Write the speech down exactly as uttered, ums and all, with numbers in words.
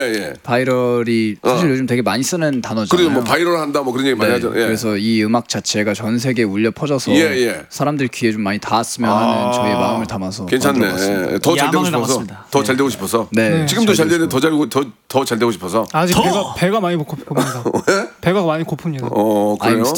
예. 바이럴이 사실 어. 요즘 되게 많이 쓰는 단어잖아요. 그리고 뭐 바이럴 한다 뭐 그런 얘기 많이 네, 하죠. 예. 그래서 이 음악 자체가 전 세계에 울려 퍼져서 예, 예. 사람들 귀에 좀 많이 닿았으면 하는 저희의 마음을 담아서 괜찮네. 더 잘 되고 싶어서. 담았습니다. 더 잘 되고 싶어서. 네. 지금도 잘 되는데 더 잘 더 더 잘 되고 싶어서. 아직 배가 배가 많이 고픕니다. 배가 많이 고픕니다. 어, 그래요? I'm